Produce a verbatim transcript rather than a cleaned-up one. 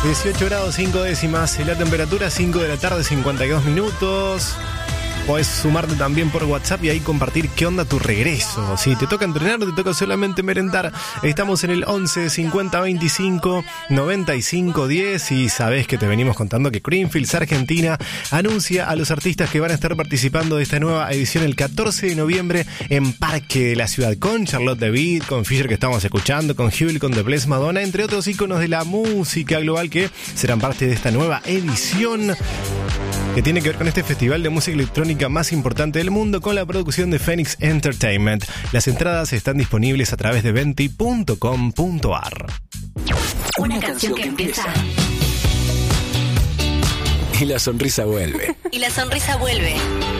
dieciocho grados cinco décimas, la temperatura cinco de la tarde, cincuenta y dos minutos. Podés sumarte también por WhatsApp y ahí compartir qué onda tu regreso. Si te toca entrenar o te toca solamente merendar, estamos en el once cincuenta veinticinco noventa y cinco diez y sabés que te venimos contando que Greenfields Argentina anuncia a los artistas que van a estar participando de esta nueva edición el catorce de noviembre en Parque de la Ciudad, con Charlotte de Witt, con Fisher que estamos escuchando, con Hewlett, con The Blessed Madonna, entre otros íconos de la música global que serán parte de esta nueva edición que tiene que ver con este festival de música electrónica más importante del mundo, con la producción de Phoenix Entertainment. Las entradas están disponibles a través de venti punto com punto ar. Una canción que empieza y la sonrisa vuelve. Y la sonrisa vuelve.